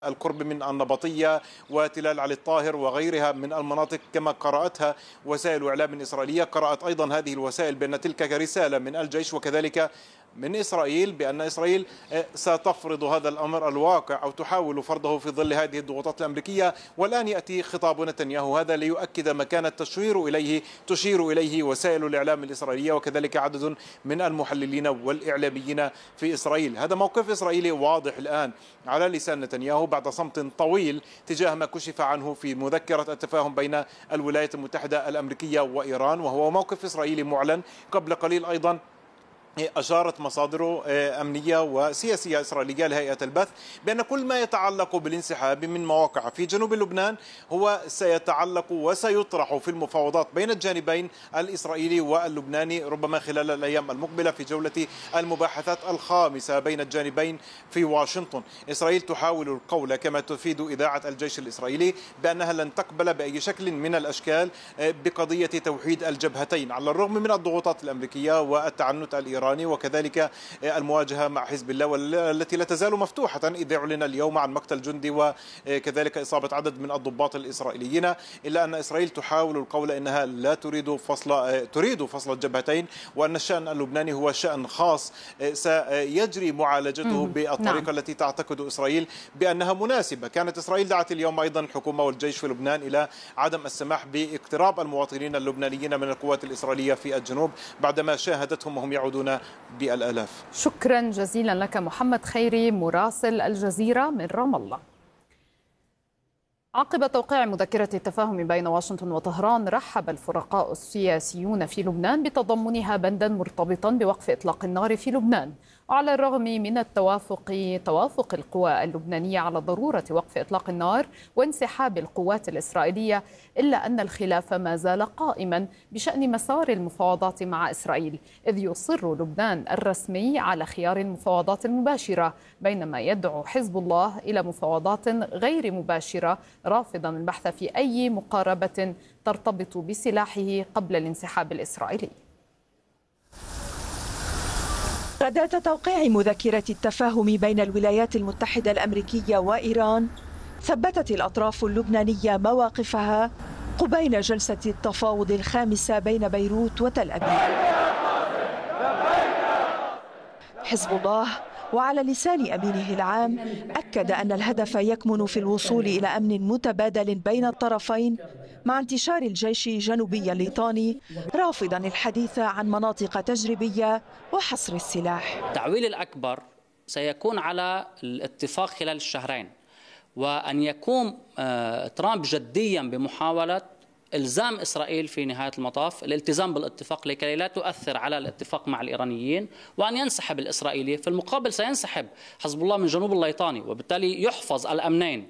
القرب من النبطية وتلال علي الطاهر وغيرها من المناطق كما قرأتها وسائل إعلام إسرائيلية. قرأت أيضا هذه الوسائل بأن تلك رسالة من الجيش وكذلك من إسرائيل بأن إسرائيل ستفرض هذا الأمر الواقع أو تحاول فرضه في ظل هذه الضغوطات الأمريكية. والآن يأتي خطاب نتنياهو هذا ليؤكد ما كانت تشير إليه وسائل الإعلام الإسرائيلية وكذلك عدد من المحللين والإعلاميين في إسرائيل. هذا موقف إسرائيلي واضح الآن على لسان نتنياهو بعد صمت طويل تجاه ما كشف عنه في مذكرة التفاهم بين الولايات المتحدة الأمريكية وإيران، وهو موقف إسرائيلي معلن. قبل قليل أيضا أشارت مصادر أمنية وسياسية إسرائيلية لهيئة البث بأن كل ما يتعلق بالانسحاب من مواقع في جنوب لبنان هو سيتعلق وسيطرح في المفاوضات بين الجانبين الإسرائيلي واللبناني ربما خلال الأيام المقبلة في جولة المباحثات الخامسة بين الجانبين في واشنطن. إسرائيل تحاول القول كما تفيد إذاعة الجيش الإسرائيلي بأنها لن تقبل بأي شكل من الأشكال بقضية توحيد الجبهتين على الرغم من الضغوطات الأمريكية والتعنت الإيراني وكذلك المواجهة مع حزب الله والتي لا تزال مفتوحة إذ أعلن اليوم عن مقتل جندي وكذلك إصابة عدد من الضباط الإسرائيليين. إلا أن إسرائيل تحاول القول إنها لا تريد فصل الجبهتين وأن الشأن اللبناني هو شأن خاص سيجري معالجته بالطريقة التي تعتقد إسرائيل بأنها مناسبة. كانت إسرائيل دعت اليوم أيضا الحكومة والجيش في لبنان إلى عدم السماح باقتراب المواطنين اللبنانيين من القوات الإسرائيلية في الجنوب بعدما شاهدتهم وهم يعودون بالآلاف. شكرا جزيلا لك محمد خيري مراسل الجزيرة من رام الله. عقب توقيع مذكرة التفاهم بين واشنطن وطهران، رحب الفرقاء السياسيون في لبنان بتضمنها بندا مرتبطا بوقف إطلاق النار في لبنان. وعلى الرغم من توافق القوى اللبنانية على ضرورة وقف إطلاق النار وانسحاب القوات الإسرائيلية، إلا أن الخلاف ما زال قائما بشأن مسار المفاوضات مع إسرائيل، إذ يصر لبنان الرسمي على خيار المفاوضات المباشرة، بينما يدعو حزب الله إلى مفاوضات غير مباشرة، رافضا البحث في أي مقاربة ترتبط بسلاحه قبل الانسحاب الإسرائيلي. غداة توقيع مذكرة التفاهم بين الولايات المتحدة الأمريكية وإيران، ثبتت الأطراف اللبنانية مواقفها قبيل جلسة التفاوض الخامسة بين بيروت وتل أبيب. حزب الله وعلى لسان أمينه العام أكد أن الهدف يكمن في الوصول إلى أمن متبادل بين الطرفين مع انتشار الجيش جنوبي الليطاني، رافضا الحديث عن مناطق تجريبية وحصر السلاح. التعويل الأكبر سيكون على الاتفاق خلال الشهرين، وأن يقوم ترامب جديا بمحاولة إلزام إسرائيل في نهاية المطاف الالتزام بالاتفاق لكي لا تؤثر على الاتفاق مع الإيرانيين، وأن ينسحب الإسرائيلي. في المقابل سينسحب حزب الله من جنوب الليطاني، وبالتالي يحفظ الأمنين.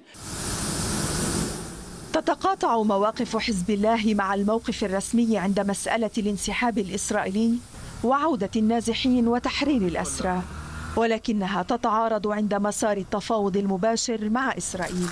تتقاطع مواقف حزب الله مع الموقف الرسمي عند مسألة الانسحاب الإسرائيلي وعودة النازحين وتحرير الأسرى، ولكنها تتعارض عند مسار التفاوض المباشر مع إسرائيل.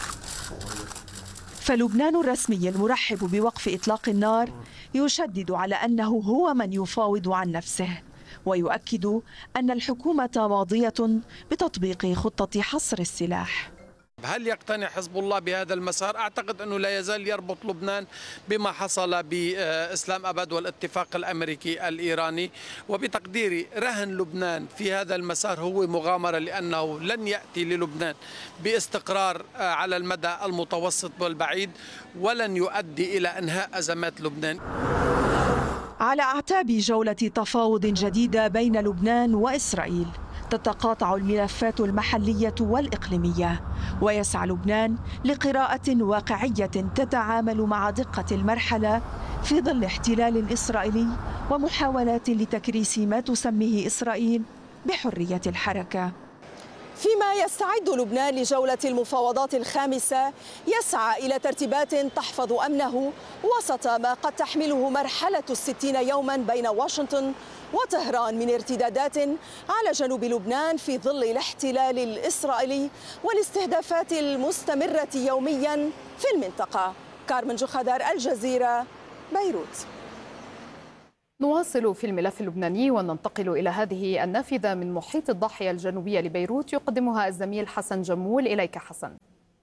فلبنان الرسمي المرحب بوقف إطلاق النار يشدد على أنه هو من يفاوض عن نفسه، ويؤكد أن الحكومة ماضية بتطبيق خطة حصر السلاح. هل يقتنع حزب الله بهذا المسار؟ أعتقد أنه لا يزال يربط لبنان بما حصل بإسلام أبد والاتفاق الأمريكي الإيراني، وبتقديري رهن لبنان في هذا المسار هو مغامرة، لأنه لن يأتي للبنان باستقرار على المدى المتوسط والبعيد، ولن يؤدي إلى إنهاء أزمات لبنان. على أعتاب جولة تفاوض جديدة بين لبنان وإسرائيل، تتقاطع الملفات المحلية والإقليمية، ويسعى لبنان لقراءة واقعية تتعامل مع دقة المرحلة في ظل احتلال إسرائيلي ومحاولات لتكريس ما تسميه إسرائيل بحرية الحركة. فيما يستعد لبنان لجولة المفاوضات الخامسة، يسعى إلى ترتيبات تحفظ أمنه وسط ما قد تحمله مرحلة 60 يوما بين واشنطن وطهران من ارتدادات على جنوب لبنان في ظل الاحتلال الإسرائيلي والاستهدافات المستمرة يوميا في المنطقة. كارمن جخدار، الجزيرة، بيروت. نواصل في الملف اللبناني وننتقل إلى هذه النافذة من محيط الضاحية الجنوبية لبيروت يقدمها الزميل حسن جمول. إليك حسن.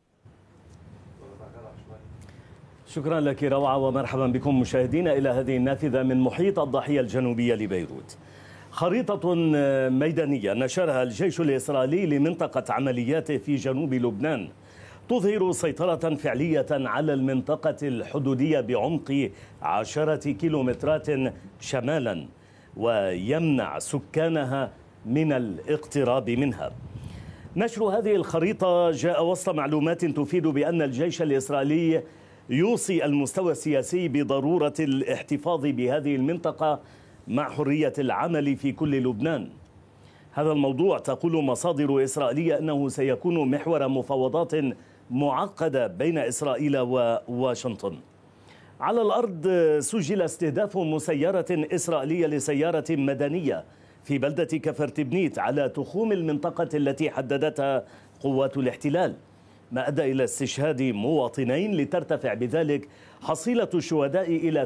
شكرا لك روعة، ومرحبا بكم مشاهدينا إلى هذه النافذة من محيط الضاحية الجنوبية لبيروت. خريطة ميدانية نشرها الجيش الإسرائيلي لمنطقة عملياته في جنوب لبنان تظهر سيطرة فعلية على المنطقة الحدودية بعمق 10 كيلومترات شمالا، ويمنع سكانها من الاقتراب منها. نشر هذه الخريطة جاء وسط معلومات تفيد بأن الجيش الإسرائيلي يوصي المستوى السياسي بضرورة الاحتفاظ بهذه المنطقة مع حرية العمل في كل لبنان. هذا الموضوع تقول مصادر إسرائيلية أنه سيكون محور مفاوضات معقدة بين إسرائيل وواشنطن. على الأرض سجل استهداف مسيرة إسرائيلية لسيارة مدنية في بلدة كفرتبنيت على تخوم المنطقة التي حددتها قوات الاحتلال، ما أدى إلى استشهاد مواطنين لترتفع بذلك حصيلة الشهداء إلى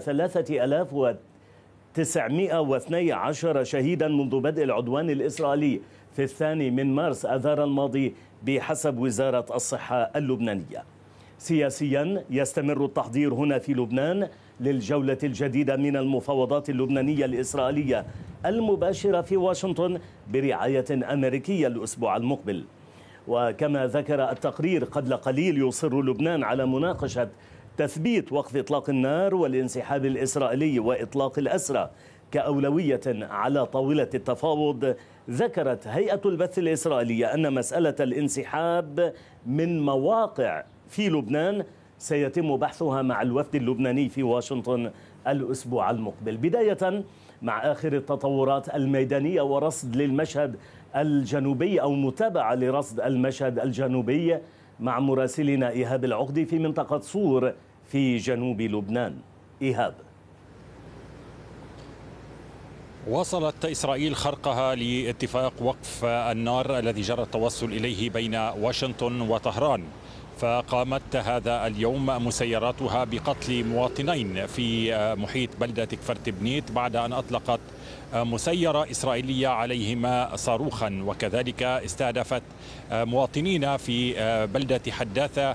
3912 شهيدا منذ بدء العدوان الإسرائيلي في 2 مارس آذار الماضي بحسب وزارة الصحة اللبنانية. سياسيا يستمر التحضير هنا في لبنان للجولة الجديدة من المفاوضات اللبنانية الإسرائيلية المباشرة في واشنطن برعاية أمريكية الأسبوع المقبل. وكما ذكر التقرير قبل قليل يصر لبنان على مناقشة تثبيت وقف إطلاق النار والانسحاب الإسرائيلي وإطلاق الأسرى كأولوية على طاولة التفاوض. ذكرت هيئة البث الإسرائيلية أن مسألة الانسحاب من مواقع في لبنان سيتم بحثها مع الوفد اللبناني في واشنطن الأسبوع المقبل. بداية مع آخر التطورات الميدانية ورصد للمشهد الجنوبي أو متابعة لرصد المشهد الجنوبي مع مراسلنا إيهاب العقدي في منطقة صور في جنوب لبنان. إيهاب. واصلت إسرائيل خرقها لاتفاق وقف النار الذي جرى التوصل إليه بين واشنطن وطهران، فقامت هذا اليوم مسيراتها بقتل مواطنين في محيط بلدة كفرتبنيت بعد أن أطلقت مسيرة إسرائيلية عليهما صاروخا، وكذلك استهدفت مواطنين في بلدة حداثة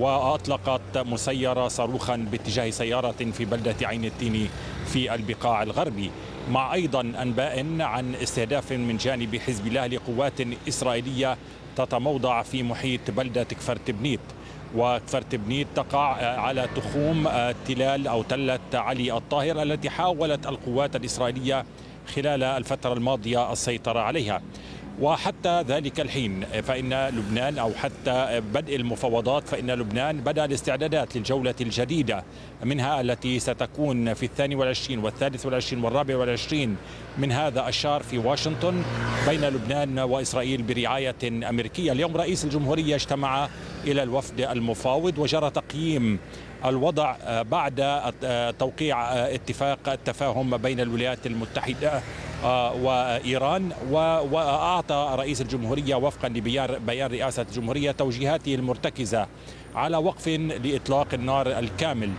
وأطلقت مسيرة صاروخا باتجاه سيارة في بلدة عين التين في البقاع الغربي، مع أيضا أنباء عن استهداف من جانب حزب الله لقوات إسرائيلية تتموضع في محيط بلدة كفرتبنيت. وكفرتبنيت تقع على تخوم تلال أو تلة علي الطاهر التي حاولت القوات الإسرائيلية خلال الفترة الماضية السيطرة عليها. وحتى ذلك الحين فإن لبنان أو حتى بدء المفاوضات فإن لبنان بدأ الاستعدادات للجولة الجديدة منها التي ستكون في 22 وال23 وال24 من هذا الشهر في واشنطن بين لبنان وإسرائيل برعاية أمريكية. اليوم رئيس الجمهورية اجتمع إلى الوفد المفاوض وجرى تقييم الوضع بعد توقيع اتفاق التفاهم بين الولايات المتحدة وإيران، وأعطى رئيس الجمهورية وفقا لبيان رئاسة الجمهورية توجيهاته المرتكزة على وقف لإطلاق النار الكامل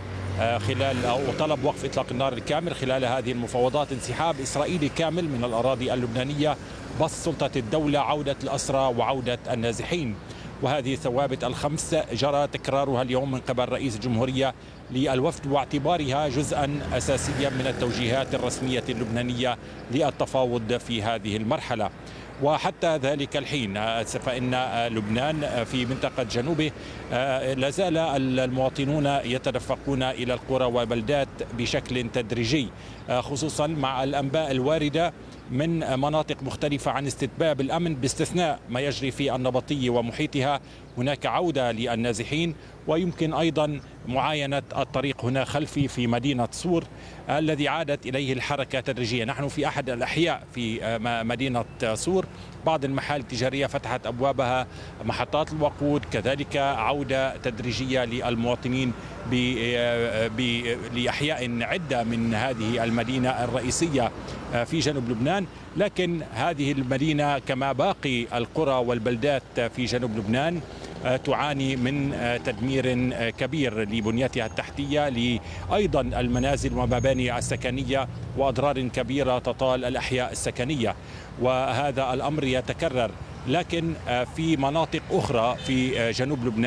أو طلب وقف إطلاق النار الكامل خلال هذه المفاوضات، انسحاب إسرائيلي كامل من الأراضي اللبنانية، بسط سلطة الدولة، عودة الأسرى وعودة النازحين. وهذه الثوابت الخمس جرى تكرارها اليوم من قبل رئيس الجمهورية للوفد واعتبارها جزءا أساسيا من التوجيهات الرسمية اللبنانية للتفاوض في هذه المرحلة. وحتى ذلك الحين فإن لبنان في منطقة جنوبه لازال المواطنون يتدفقون إلى القرى والبلدات بشكل تدريجي، خصوصا مع الأنباء الواردة من مناطق مختلفة عن استتباب الأمن باستثناء ما يجري في النبطية ومحيطها. هناك عودة للنازحين، ويمكن أيضا معاينة الطريق هنا خلفي في مدينة صور الذي عادت إليه الحركة تدريجيا. نحن في أحد الأحياء في مدينة صور، بعض المحال التجارية فتحت أبوابها، محطات الوقود كذلك عودة تدريجية للمواطنين لأحياء عدة من هذه المدينة الرئيسية في جنوب لبنان. لكن هذه المدينة كما باقي القرى والبلدات في جنوب لبنان تعاني من تدمير كبير لبنيتها التحتية، أيضا المنازل والمباني السكنية، وأضرار كبيرة تطال الأحياء السكنية. وهذا الأمر يتكرر لكن في مناطق أخرى في جنوب لبنان